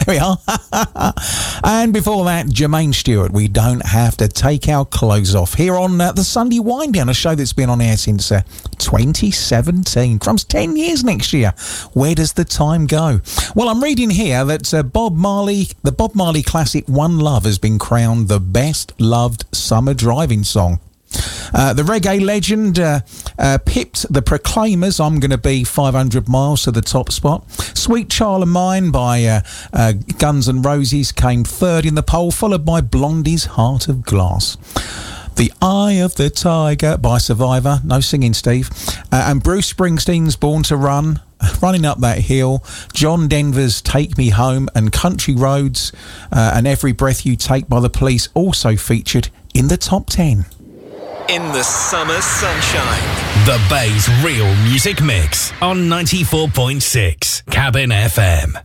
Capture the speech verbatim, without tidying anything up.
we are. And before that, Jermaine Stewart, We Don't Have to Take Our Clothes Off, here on uh, the Sunday Wind Down, a show that's been on air since uh, twenty seventeen. Crumbs, ten years next year. Where does the time go? Well, I'm reading here that uh, Bob Marley, the Bob Marley classic One Love has been crowned the best loved summer driving song. Uh, the reggae legend uh, uh, pipped the Proclaimers' I'm Gonna Be five hundred miles to the top spot. Sweet Child of Mine by uh, uh, Guns N' Roses came third in the poll, followed by Blondie's Heart of Glass. The Eye of the Tiger by Survivor, no singing Steve, uh, and Bruce Springsteen's Born to Run, Running Up That Hill, John Denver's Take Me Home, and Country Roads uh, and Every Breath You Take by the Police also featured in the top ten. In the summer sunshine. The Bay's real music mix on ninety-four point six Cabin F M.